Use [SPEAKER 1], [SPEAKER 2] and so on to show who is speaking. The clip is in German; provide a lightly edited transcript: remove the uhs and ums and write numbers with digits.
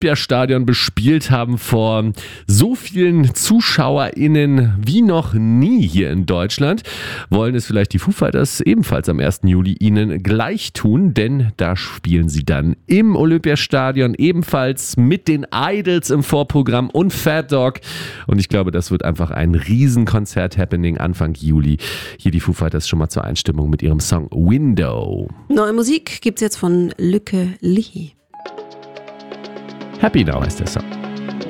[SPEAKER 1] Olympiastadion bespielt haben vor so vielen ZuschauerInnen wie noch nie hier in Deutschland, wollen es vielleicht die Foo Fighters ebenfalls am 1. Juli ihnen gleich tun, denn da spielen sie dann im Olympiastadion ebenfalls mit den Idols im Vorprogramm und Fat Dog. Und ich glaube, das wird einfach ein Riesenkonzert-Happening Anfang Juli. Hier die Foo Fighters schon mal zur Einstimmung mit ihrem Song Window.
[SPEAKER 2] Neue Musik gibt's jetzt von Lücke Lee.
[SPEAKER 1] Happy Now heißt der Song.